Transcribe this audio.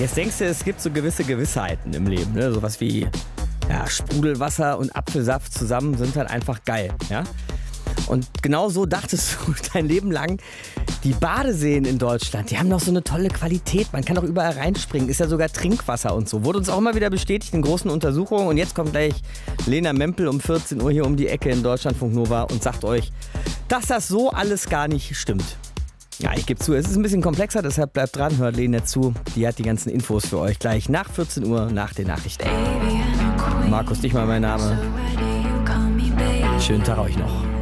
Jetzt denkst du, es gibt so gewisse Gewissheiten im Leben, ne? Sowas wie Sprudelwasser und Apfelsaft zusammen sind halt einfach geil, ja? Und genau so dachtest du dein Leben lang, die Badeseen in Deutschland, die haben noch so eine tolle Qualität. Man kann doch überall reinspringen, ist ja sogar Trinkwasser und so. Wurde uns auch immer wieder bestätigt in großen Untersuchungen. Und jetzt kommt gleich Lena Mempel um 14 Uhr hier um die Ecke in Deutschlandfunk Nova und sagt euch, dass das so alles gar nicht stimmt. Ja, ich gebe zu, es ist ein bisschen komplexer, deshalb bleibt dran, hört Lena zu. Die hat die ganzen Infos für euch gleich nach 14 Uhr, nach den Nachrichten. Markus Dichmann mein Name. Schönen Tag euch noch.